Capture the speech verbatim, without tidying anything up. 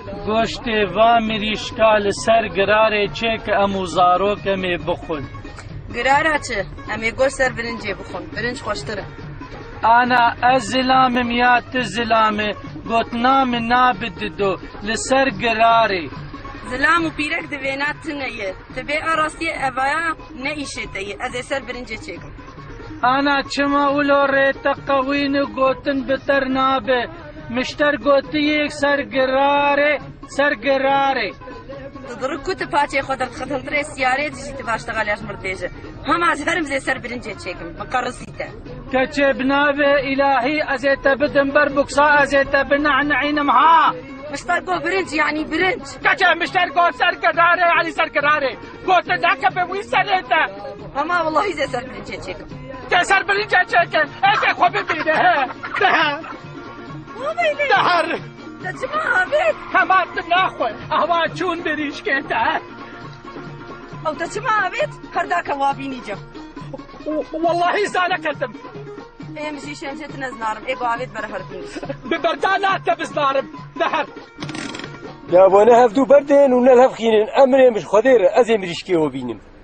گۆشتێ وا مریشکا لەسەر گرارێ چێ کە ئەم و زارۆکەمێ بخۆن. گرارە چ؟ ئەمێ گۆشت سەر برنجێ بخۆن، برنج خۆشترە. ئانا ئەس زلامم یا تو زلامێ گوتنا من نابددۆ لەسەر گرارێ. زلام و پیرەک دەوێنات تنەیە، تبێ ئاڕاستیە ئەڤایە نەئیشێتەیە، ئەزێ سەر برنجێ چێکم. ئانا چما ئولۆ ڕێتە قەوین و گوتن بتەر نابێ، مشتەر گوتیەک سەر گرارێ سەر گرارێ. دڕک کوتە پاچێ خۆ دەرخەتەنترێ سیارێ دژیتە باشتەغالیاش مردێژە. هەماز هەرم زێ سەر برنجێ چێکم، بقەڕسیتە. کەچێ بنابێ ئیلاهی ئەزێتە بدم بەر بوکسا ئەزێتە بنەعنەعینم ها. مشتەر گۆ برنج یعنی برنج. کەچێ مشتەر گۆ سەر گرارێ یعنی سەر گرارێ. گۆتە ناکە بە وی سەرێتە. هەما وەڵاهی زێ سەر برنجێ چێکم. تێ سەر برنجێ چێکن، ئێکێ خۆ ببینێ هێ. دەهە. وابەیلێ. دەهەر. دەچما ئابێت. هەماتم ناخۆی، ئەوا چوون بریشکێتە. ئەو دەچما ئابێت، هەرداکە وابینی جە. واللهی زانە کردم. ئێمژی شێنجێت نەزنارم، ئێگۆ ئاوێت بەرە هەربینی. ببەردا ناتە بزنارم، دەهەر. جابۆنە هەفتوو بەردێن و نەل هەفخینن ئەمرێ مش خۆدێرە ئەزێ مریشکێوە بینم.